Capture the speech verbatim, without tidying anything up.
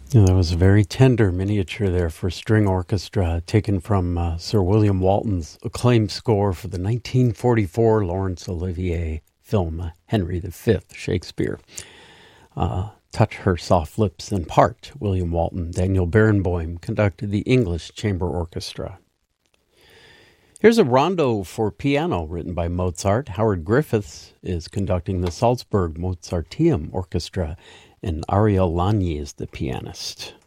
Yeah, that was a very tender miniature there for string orchestra, taken from uh, Sir William Walton's acclaimed score for the nineteen forty-four Laurence Olivier film Henry the Fifth, Shakespeare. Uh, Touch Her Soft Lips in part, William Walton. Daniel Barenboim conducted the English Chamber Orchestra. Here's a rondo for piano written by Mozart. Howard Griffiths is conducting the Salzburg Mozarteum Orchestra, and Ariel Lany is the pianist.